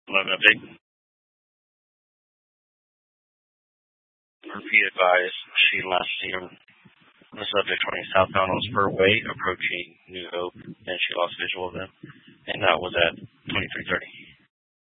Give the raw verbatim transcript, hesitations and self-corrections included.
eleven update. Repeat advise, she last seen him on the subject twenty southbound on Spurway approaching New Hope, and she lost visual of them, and that was at twenty-three thirty.